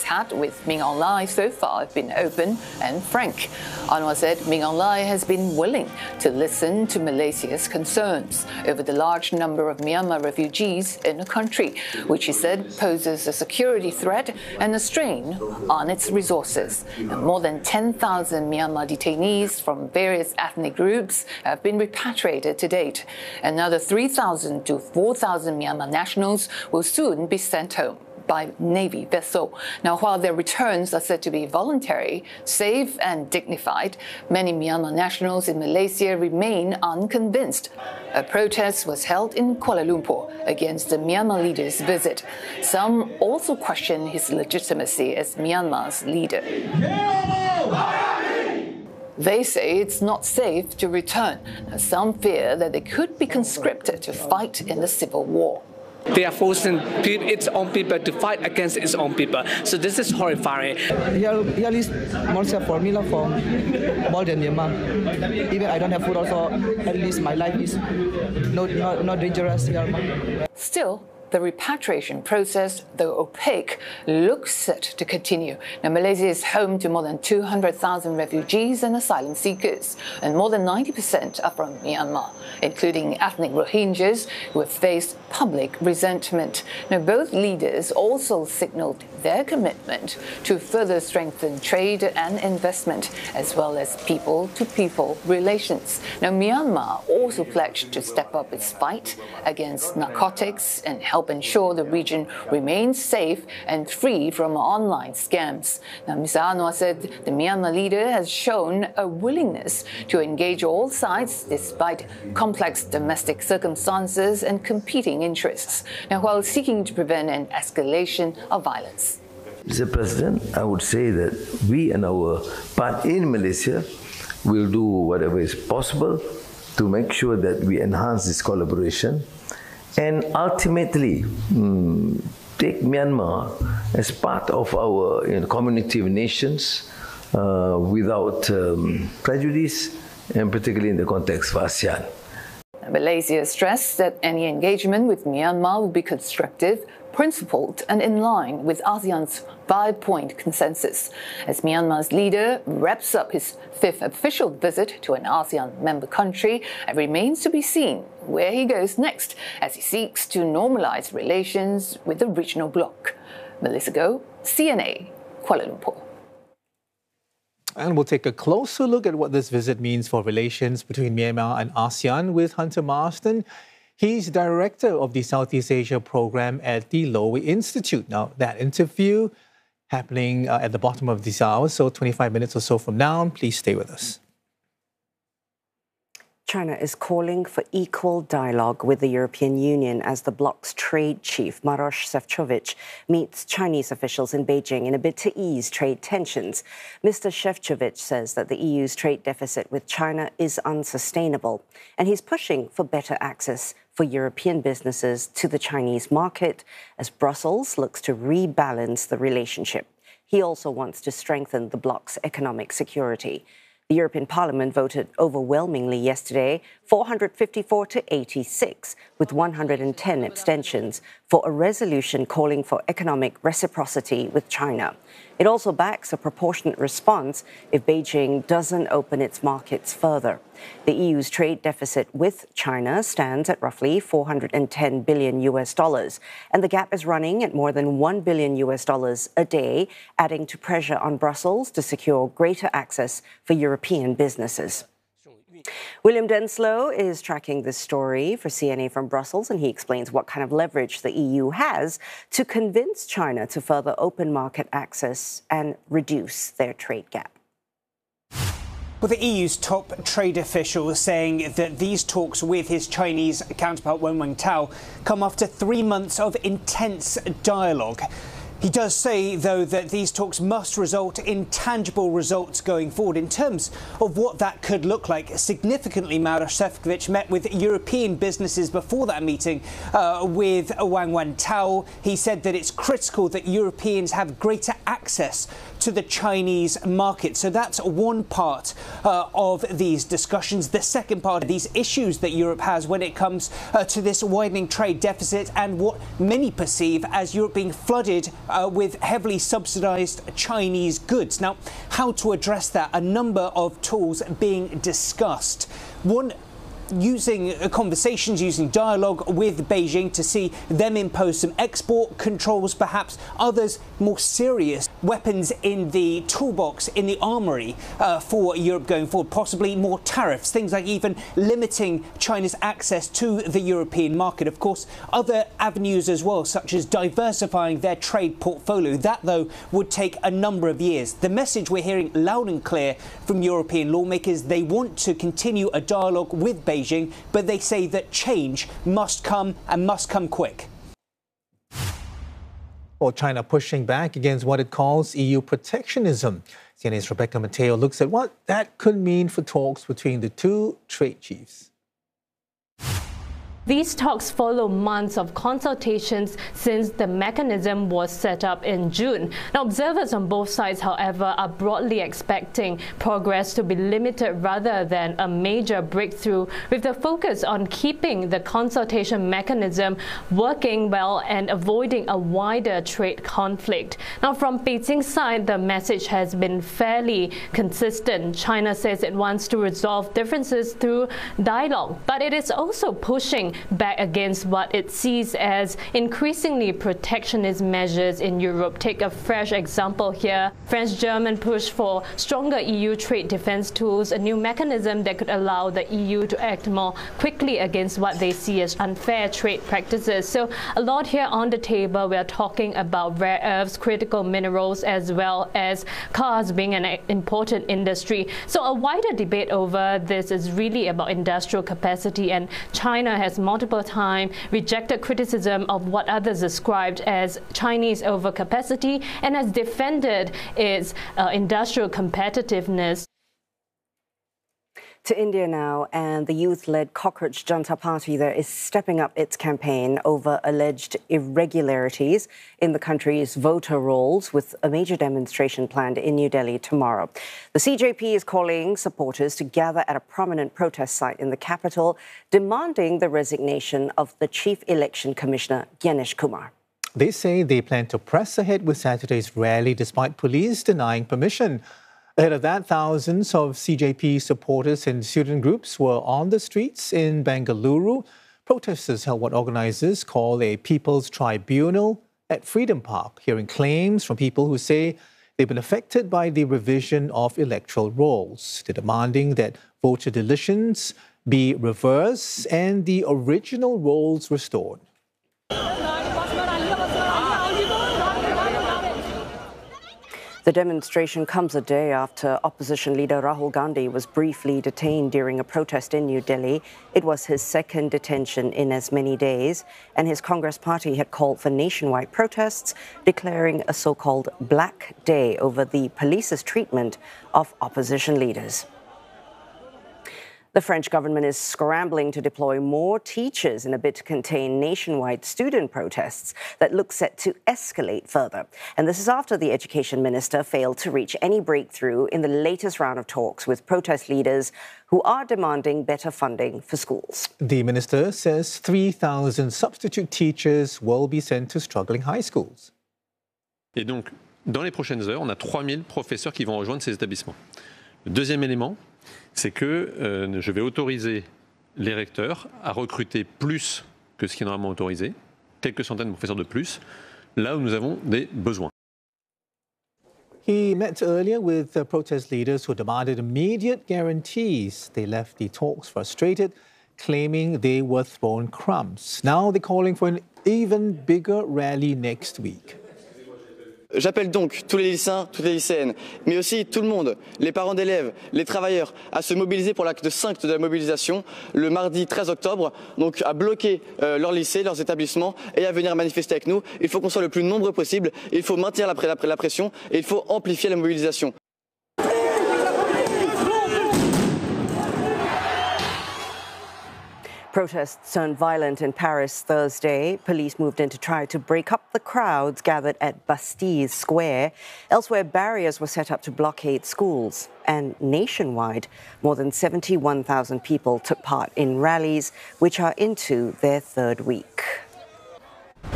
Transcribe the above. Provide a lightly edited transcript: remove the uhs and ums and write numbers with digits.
had with Min Aung Hlaing so far have been open and frank. Anwar said Min Aung Hlaing has been willing to listen to Malaysia's concerns over the large number of Myanmar refugees in the country, which he said poses a security threat and a strain on its resources. And more than 10,000 Myanmar detainees from various ethnic groups have been repatriated to date. Another 3,000 to 4,000 Myanmar nationals will soon be sent home by Navy vessel. Now, while their returns are said to be voluntary, safe and dignified, many Myanmar nationals in Malaysia remain unconvinced. A protest was held in Kuala Lumpur against the Myanmar leader's visit. Some also question his legitimacy as Myanmar's leader. They say it's not safe to return. Some fear that they could be conscripted to fight in the civil war. They are forcing its own people to fight against its own people. So this is horrifying. Here is more formula for more than Myanmar. Even I don't have food also, at least my life is not dangerous here. Still, the repatriation process, though opaque, looks set to continue. Now, Malaysia is home to more than 200,000 refugees and asylum seekers, and more than 90% are from Myanmar, including ethnic Rohingyas who have faced public resentment. Now, both leaders also signalled their commitment to further strengthen trade and investment, as well as people-to-people relations. Now, Myanmar also pledged to step up its fight against narcotics and help ensure the region remains safe and free from online scams. Now, Mr. Anwar said the Myanmar leader has shown a willingness to engage all sides despite complex domestic circumstances and competing interests, now while seeking to prevent an escalation of violence. Mr. President, I would say that we and our part in Malaysia will do whatever is possible to make sure that we enhance this collaboration and ultimately take Myanmar as part of our community of nations without prejudice, and particularly in the context of ASEAN. Malaysia stressed that any engagement with Myanmar will be constructive, principled and in line with ASEAN's 5-point consensus. As Myanmar's leader wraps up his 5th official visit to an ASEAN member country, it remains to be seen where he goes next as he seeks to normalize relations with the regional bloc. Melissa Goh, CNA, Kuala Lumpur. And we'll take a closer look at what this visit means for relations between Myanmar and ASEAN with Hunter Marston. He's director of the Southeast Asia program at the Lowy Institute. Now, that interview happening at the bottom of this hour, so 25 minutes or so from now. Please stay with us. China is calling for equal dialogue with the European Union as the bloc's trade chief, Maroš Šefčovič, meets Chinese officials in Beijing in a bid to ease trade tensions. Mr. Šefčovič says that the EU's trade deficit with China is unsustainable, and he's pushing for better access for European businesses to the Chinese market as Brussels looks to rebalance the relationship. He also wants to strengthen the bloc's economic security. The European Parliament voted overwhelmingly yesterday, 454 to 86, with 110 abstentions, for a resolution calling for economic reciprocity with China. It also backs a proportionate response if Beijing doesn't open its markets further. The EU's trade deficit with China stands at roughly $410 billion, and the gap is running at more than $1 billion a day, adding to pressure on Brussels to secure greater access for European businesses. William Denslow is tracking this story for CNA from Brussels, and he explains what kind of leverage the EU has to convince China to further open market access and reduce their trade gap. Well, the EU's top trade official is saying that these talks with his Chinese counterpart Wen Wentao come after 3 months of intense dialogue. He does say, though, that these talks must result in tangible results going forward. In terms of what that could look like, significantly, Maroš Šefčovič met with European businesses before that meeting with Wang Wentao. He said that it's critical that Europeans have greater access to the Chinese market. So that's one part of these discussions. The second part of these issues that Europe has when it comes to this widening trade deficit and what many perceive as Europe being flooded with heavily subsidised Chinese goods. Now, how to address that? A number of tools being discussed. One, using conversations, using dialogue with Beijing to see them impose some export controls, perhaps. Others, more serious weapons in the toolbox, in the armoury for Europe going forward, possibly more tariffs, things like even limiting China's access to the European market. Of course, other avenues as well, such as diversifying their trade portfolio. That, though, would take a number of years. The message we're hearing loud and clear from European lawmakers, they want to continue a dialogue with Beijing, but they say that change must come and must come quick. Well, China pushing back against what it calls EU protectionism. CNA's Rebecca Mateo looks at what that could mean for talks between the two trade chiefs. These talks follow months of consultations since the mechanism was set up in June. Now, observers on both sides, however, are broadly expecting progress to be limited rather than a major breakthrough, with the focus on keeping the consultation mechanism working well and avoiding a wider trade conflict. Now, from Beijing's side, the message has been fairly consistent. China says it wants to resolve differences through dialogue, but it is also pushing back against what it sees as increasingly protectionist measures in Europe. Take a fresh example here. France-German push for stronger EU trade defense tools, a new mechanism that could allow the EU to act more quickly against what they see as unfair trade practices. So a lot here on the table. We're talking about rare earths, critical minerals, as well as cars being an important industry. So a wider debate over this is really about industrial capacity, and China has multiple times rejected criticism of what others described as Chinese overcapacity and has defended its industrial competitiveness. To India now, and the youth-led Cockroach Janata Party there is stepping up its campaign over alleged irregularities in the country's voter rolls, with a major demonstration planned in New Delhi tomorrow. The CJP is calling supporters to gather at a prominent protest site in the capital, demanding the resignation of the Chief Election Commissioner, Gyanesh Kumar. They say they plan to press ahead with Saturday's rally despite police denying permission. Ahead of that, thousands of CJP supporters and student groups were on the streets in Bengaluru. Protesters held what organizers call a People's Tribunal at Freedom Park, hearing claims from people who say they've been affected by the revision of electoral rolls. They're demanding that voter deletions be reversed and the original rolls restored. The demonstration comes a day after opposition leader Rahul Gandhi was briefly detained during a protest in New Delhi. It was his second detention in as many days, and his Congress party had called for nationwide protests, declaring a so-called Black Day over the police's treatment of opposition leaders. The French government is scrambling to deploy more teachers in a bid to contain nationwide student protests that look set to escalate further. And this is after the education minister failed to reach any breakthrough in the latest round of talks with protest leaders who are demanding better funding for schools. The minister says 3,000 substitute teachers will be sent to struggling high schools. Et donc, dans les prochaines heures, on a 3000 professeurs qui vont rejoindre ces établissements. Le deuxième élément, c'est que je vais autoriser les recteurs à recruter plus que ce qui est normalement autorisé, quelques centaines de professeurs de plus, là où nous avons des besoins. He met earlier with protest leaders who demanded immediate guarantees. They left the talks frustrated, claiming they were thrown crumbs. Now they're calling for an even bigger rally next week. J'appelle donc tous les lycéens, toutes les lycéennes, mais aussi tout le monde, les parents d'élèves, les travailleurs, à se mobiliser pour l'acte 5 de la mobilisation le mardi 13 octobre, donc à bloquer leurs lycées, leurs établissements et à venir manifester avec nous. Il faut qu'on soit le plus nombreux possible, il faut maintenir la pression et il faut amplifier la mobilisation. Protests turned violent in Paris Thursday. Police moved in to try to break up the crowds gathered at Bastille Square. Elsewhere, barriers were set up to blockade schools. And nationwide, more than 71,000 people took part in rallies, which are into their third week.